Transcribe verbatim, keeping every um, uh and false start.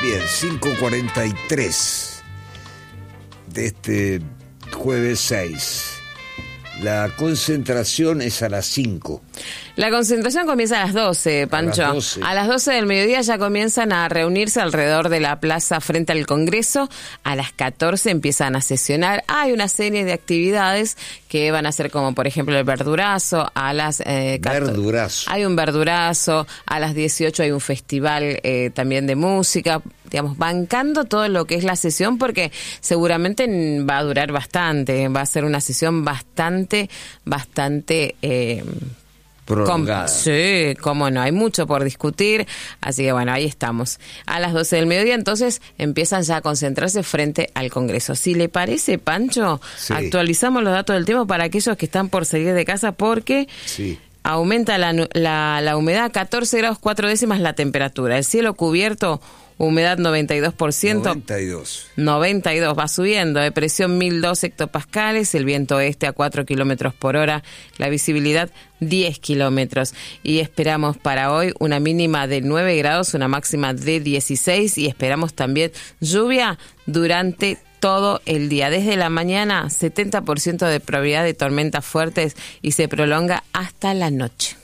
Bien, cinco cuarenta y tres de este jueves seis. La concentración es a las cinco. La concentración comienza a las doce, Pancho. A las doce. A las doce del mediodía ya comienzan a reunirse alrededor de la plaza frente al Congreso. A las catorce empiezan a sesionar. Hay una serie de actividades que van a ser como, por ejemplo, el verdurazo. A las eh, Verdurazo. Hay un verdurazo. A las dieciocho hay un festival eh, también de música. Digamos, bancando todo lo que es la sesión, porque seguramente va a durar bastante. Va a ser una sesión bastante, bastante... Eh, prolongada. Com- sí, cómo no, hay mucho por discutir, así que bueno, ahí estamos. A las doce del mediodía entonces empiezan ya a concentrarse frente al Congreso. Si le parece, Pancho, sí. actualizamos los datos del tiempo para aquellos que están por salir de casa, porque sí. aumenta la, la, la humedad, catorce grados cuatro décimas la temperatura, el cielo cubierto, humedad noventa y dos por ciento. noventa y dos. noventa y dos, va subiendo, de presión mil dos hectopascales, el viento este a cuatro kilómetros por hora, la visibilidad diez kilómetros. Y esperamos para hoy una mínima de nueve grados, una máxima de dieciséis, y esperamos también lluvia durante todo el día. Desde la mañana, setenta por ciento de probabilidad de tormentas fuertes y se prolonga hasta la noche.